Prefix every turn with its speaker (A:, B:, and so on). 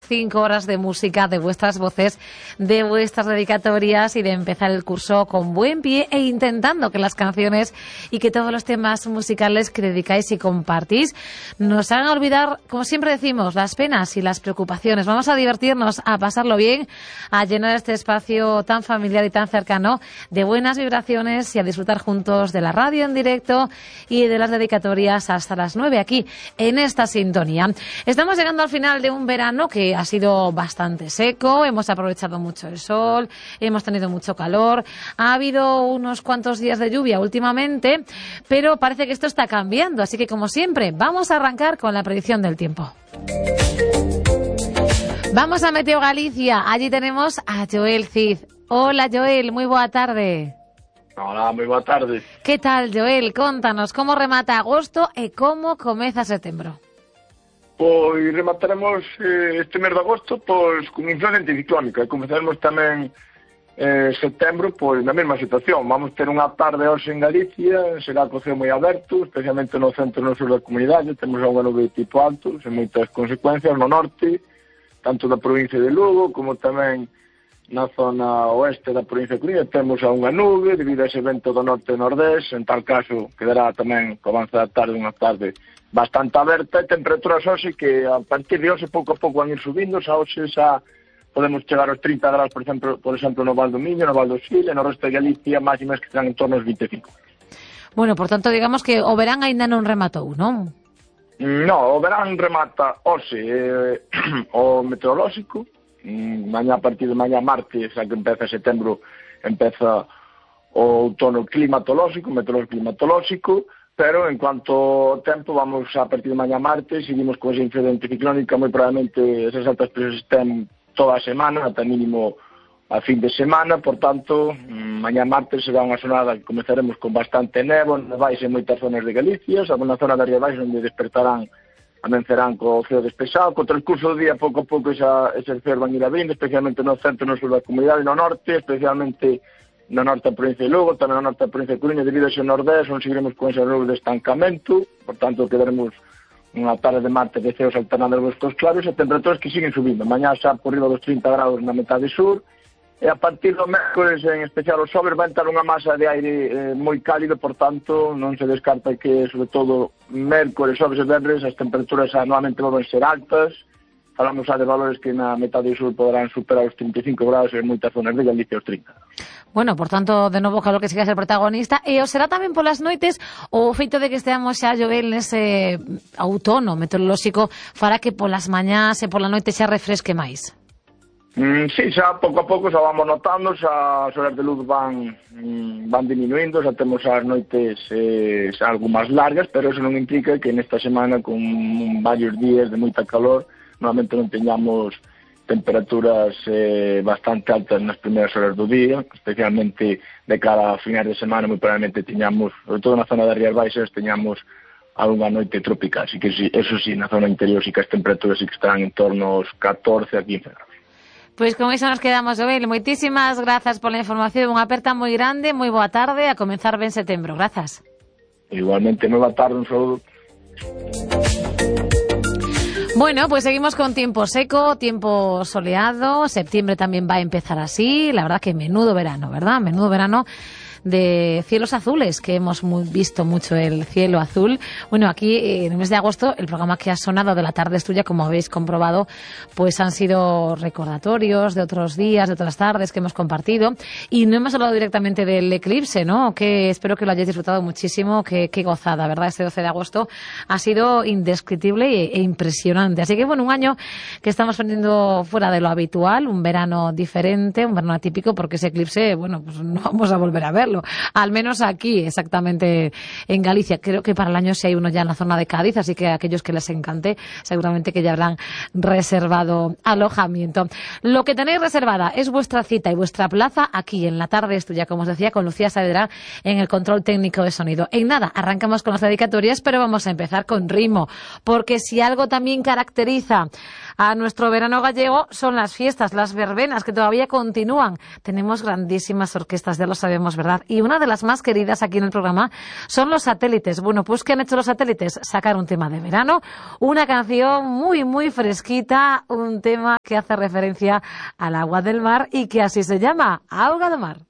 A: 5 horas de música, de vuestras voces, de vuestras dedicatorias y de empezar el curso con buen pie e intentando que las canciones y que todos los temas musicales que dedicáis y compartís nos hagan olvidar, como siempre decimos, las penas y las preocupaciones. Vamos a divertirnos, a pasarlo bien, a llenar este espacio tan familiar y tan cercano de buenas vibraciones y a disfrutar juntos de la radio en directo y de las dedicatorias hasta las 9 aquí en esta sintonía. Estamos llegando al final de un verano que ha sido bastante seco, hemos aprovechado mucho el sol, hemos tenido mucho calor, ha habido unos cuantos días de lluvia últimamente, pero parece que esto está cambiando, así que como siempre vamos a arrancar con la predicción del tiempo. Vamos a Meteo Galicia, allí tenemos a Joel Cid. Hola Joel, muy boa tarde.
B: Hola, moi boa tarde.
A: Que tal, Joel? Contanos, como remata agosto e como comeza setembro?
B: Pois remataremos este mes de agosto pois con influencia anticiclónica e comezaremos tamén setembro pois na mesma situación. Vamos ter unha tarde hoxe en Galicia, será co ceo moi aberto, especialmente no centro e no sur da comunidade, temos unha nube de tipo alto, sen moitas consecuencias no norte, tanto da provincia de Lugo como tamén na zona oeste da provincia de Coruña temos a unha nube debido a ese vento do norte e nordés, en tal caso quedará tamén co avance da tarde unha tarde bastante aberta e temperaturas hoxe que a partir de hoxe pouco a pouco van ir subindo, xa hoxe xa podemos chegar aos 30 graus, por exemplo no Val do Miño, no Val do Sil, e no resto de Galicia máximas que están en torno aos 25.
A: Bueno, por tanto, digamos que o verán aínda non rematou, non?
B: No, o verán remata hoxe o meteorolóxico. Mañá, a partir de mañá martes, a que empeza setembro, empeza o outono climatolóxico, meteorolóxico climatolóxico, pero en cuanto ao tempo, vamos a partir de mañá martes, seguimos con esa influencia anticiclónica, moi probablemente esas altas presas estén toda a semana, ata mínimo a fin de semana, por tanto, mañá martes será unha xornada que comezaremos con bastante nevo, nevais en moitas zonas de Galicia, xa na zona de Ría Baixo, onde despertarán amencerán co ceo despexado, co transcurso do día pouco a pouco esas ceos van ir abrindo, especialmente no centro e no sur da comunidade, no norte, especialmente no norte da provincia de Lugo, tamén no norte da provincia de Coruña, debido a ese nordés, onde seguiremos con ese nube de estancamento, por tanto quedaremos unha tarde de martes de ceos alternando cos claros e temperaturas que siguen subindo, mañá xa por riba dos 30 graus na metade sur, e a partir do mércores, en especial o xoves, vai entrar unha masa de aire moi cálido, por tanto, non se descarta que, sobre todo, mércores, xoves e venres, as temperaturas anualmente volven ser altas. Falamos xa de valores que na metade sur poderán superar os 35 graus e en moitas zonas de Galicia os 30.
A: Bueno, por tanto, de novo, calor que siga a ser protagonista. E o será tamén polas noites o feito de que esteamos xa, Joel, nese outono meteorolóxico fará que polas mañás e pola noite xa refresque máis?
B: Sí, xa pouco a pouco xa vamos notando, xa as horas de luz van diminuindo, xa temos as noites xa algo máis largas, pero eso non implica que nesta semana con varios días de moita calor normalmente non teñamos temperaturas bastante altas nas primeiras horas do día, especialmente de cara a finais de semana, moi probablemente teñamos, sobre todo na zona das Rías Baixas, teñamos algunha noite tropical, así que sí, eso sí, na zona interior sí que as temperaturas sí que estarán en torno aos 14 a 15 graus.
A: Pois con iso nos quedamos, Joel. Moitísimas grazas pola información. Unha aperta moi grande, moi boa tarde, a comenzar ben setembro. Grazas.
B: Igualmente, moi boa tarde, un saúdo.
A: Bueno, pues seguimos con tiempo seco, tiempo soleado. Septiembre también va a empezar así. La verdad que menudo verano, ¿verdad? Menudo verano de cielos azules, que hemos visto mucho el cielo azul. Bueno, aquí en el mes de agosto el programa que ha sonado de La tarde es tuya, como habéis comprobado, pues han sido recordatorios de otros días, de otras tardes que hemos compartido, y no hemos hablado directamente del eclipse, ¿no? Que espero que lo hayáis disfrutado muchísimo, qué gozada, ¿verdad? Este 12 de agosto ha sido indescriptible e impresionante. Así que bueno, un año que estamos teniendo fuera de lo habitual, un verano diferente, un verano atípico, porque ese eclipse, bueno, pues no vamos a volver a verlo. Al menos aquí, exactamente en Galicia. Creo que para el año sí hay uno ya en la zona de Cádiz, así que a aquellos que les encante, seguramente que ya habrán reservado alojamiento. Lo que tenéis reservada es vuestra cita y vuestra plaza aquí en La tarde es tuya, como os decía, con Lucía Saavedra en el control técnico de sonido. En nada, arrancamos con las dedicatorias, pero vamos a empezar con ritmo, porque si algo también caracteriza a nuestro verano gallego son las fiestas, las verbenas que todavía continúan. Tenemos grandísimas orquestas, ya lo sabemos, ¿verdad? verdad. Y una de las más queridas aquí en el programa son los satélites. Bueno, pues ¿qué han hecho los satélites? Sacar un tema de verano, una canción muy, muy fresquita, un tema que hace referencia al agua del mar y que así se llama, Auga de Mar.